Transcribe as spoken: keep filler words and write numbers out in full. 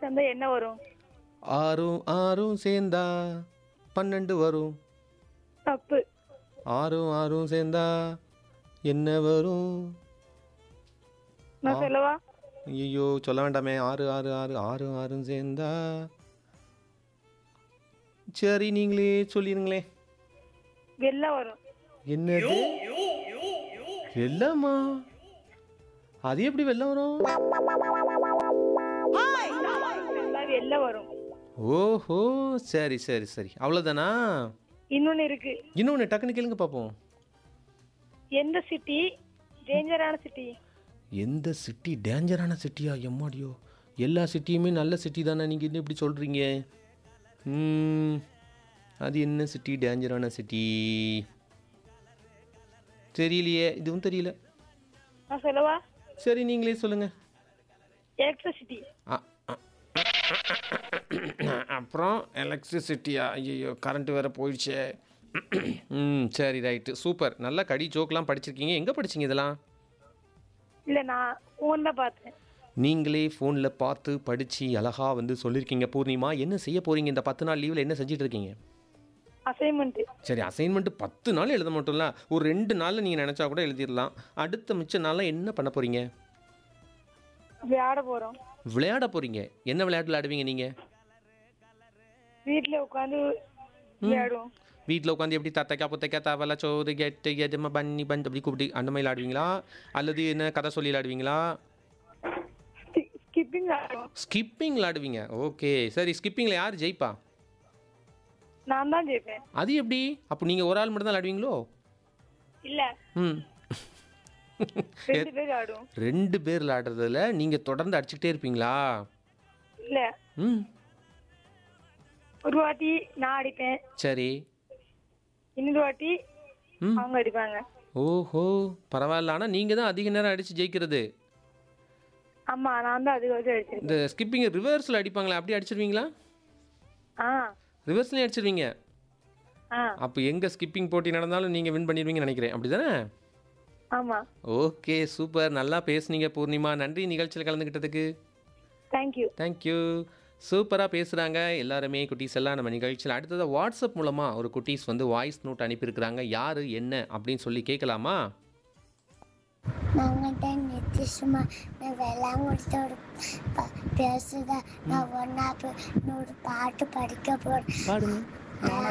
சேர்ந்தா என்ன வரும்? ஆறும் ஆறும் சேர்ந்தா பன்னெண்டு வரும். தப்பு. ஆறும் ஆறும் சேர்ந்தா என்ன வரும்? ஆ நான் சொல்லவா? ஐயோ சொல்ல வேண்டாமே. ஆறு ஆறு ஆறு ஆறு ஆறும் சேர்ந்தா சரி நீங்களே சொல்லிருங்களே. வெள்ளம் வரும். என்னது வெள்ளமா? அது எப்படி வெள்ளம் வரும்? வெள்ளம் வெள்ளம் வரும். ஓஹோ சரி சரி சரி அவ்வளோதானா? இன்னொன்னு இருக்கு. இன்னொன்று டக்குன்னு கேளுங்க பார்ப்போம். எந்த சிட்டி டேஞ்சரான சிட்டி? எந்த சிட்டி டேஞ்சரான சிட்டியா? எம்மாடியோ, எல்லா சிட்டியுமே நல்ல சிட்டி தானே, நீங்கள் என்ன இப்படி சொல்கிறீங்க? ம், அது என்ன சிட்டி டேஞ்சரான சிட்டி? தெரியலையே, இதுவும் தெரியல. நான் சொல்லவா? சரி நீங்களே சொல்லுங்கள். எலக்ட்ரிசிட்டி. அப்புறம் எலக்ட்ரிசிட்டியா? ஐயோ கரண்ட்டு வேறு போயிடுச்சே. ம் சரி ரைட்டு சூப்பர். நல்லா கடி ஜோக்கெலாம் படிச்சிருக்கீங்க. எங்கே படிச்சிங்க இதெல்லாம்? இல்ல நான் ஃபோன்ல பார்த்தேன். நீங்களே ஃபோனில் பார்த்து படித்து அழகாக வந்து சொல்லியிருக்கீங்க. பூர்ணிமா, என்ன செய்ய போகிறீங்க இந்த பத்து நாள் லீவில்? என்ன செஞ்சுட்டு இருக்கீங்க? அசைன்மெண்ட். சரி, அசைன்மெண்ட்டு பத்து நாள் எழுத மாட்டோம்ல, ஒரு ரெண்டு நாளில் நீங்கள் நினச்சா கூட எழுதிடலாம். அடுத்த மிச்ச நாளில் என்ன பண்ண போகிறீங்க? விளையாட போறோம். விளையாட போகிறீங்க? என்ன விளையாட்டு விளையாடுவீங்க நீங்கள்? வீட்ல உட்காந்து விளையாடுவோம். வீட்டில் உட்காந்து எப்படி தத்தைக்கா புத்தைக்கா தவலை சோறு கெட்டு கெட்டமா பண்ணி பண்ணி அப்படி கூப்பிட்டு அந்த மாதிரி விளையாடுவீங்களா? அல்லது என்ன கதை சொல்லி விளையாடுவீங்களா? ஸ்கிப்பிங் விளையாடுவோம். ஸ்கிப்பிங் விளையாடுவீங்க. ஓகே சரி, ஸ்கிப்பிங்கில் யார் ஜெயிப்பா? நான் தான் ஜெயிப்பேன். அது எப்படி? அப்போ நீங்கள் ஒரு ஆள் மட்டும் தான் விளையாடுவீங்களோ? இல்ல ம் ரெண்டு பேர் விளையாடுவோம். ரெண்டு பேர் விளையாடுறதுல நீங்கள் தொடர்ந்து அடிச்சுக்கிட்டே இருப்பீங்களா? இல்ல ம் ஒரு வாட்டி நான் அடிப்பேன், சரி. இன்னொரு வாட்டி ம் அவங்க அடிப்பாங்க. ஓஹோ பரவாயில்ல. ஆனால் நீங்கள் தான் அதிக நேரம் அடித்து ஜெயிக்கிறது. ஆமா, நான் தான் அதுக்கு வச்சு அடிச்சிருக்கேன். இந்த ஸ்கிப்பிங்கை ரிவர்ஸில் அடிப்பாங்களா, அப்படி அடிச்சிருவீங்களா? ஆ ரிவர்ஸ்லேயும் அடிச்சிருவீங்க. ஆ அப்போ எங்கே ஸ்கிப்பிங் போட்டி நடந்தாலும் நீங்கள் வின் பண்ணிடுவீங்கன்னு நினைக்கிறேன், அப்படி தானே? ஆமா. ஓகே சூப்பர், நல்லா பேசுனீங்க பூர்ணிமா. நன்றி நிகழ்ச்சியில் கலந்துக்கிட்டதுக்கு. தேங்க்யூ. தேங்க்யூ. சூப்பராக பேசுகிறாங்க எல்லாருமே குட்டீஸ் எல்லாம் நம்ம நிகழ்ச்சியில். அடுத்தது வாட்ஸ்அப் மூலமாக ஒரு குட்டீஸ் வந்து வாய்ஸ் நோட் அனுப்பியிருக்கிறாங்க. யார் என்ன அப்படின்னு சொல்லி கேட்கலாமா? நாங்கள் தான் நிதிஷ்மா, நான் வெள்ளாங்குளத்தோட ப பேசுகிறேன். நான் ஒன்றா ஒரு பாட்டு படிக்க போகிறேன். பாடுங்க.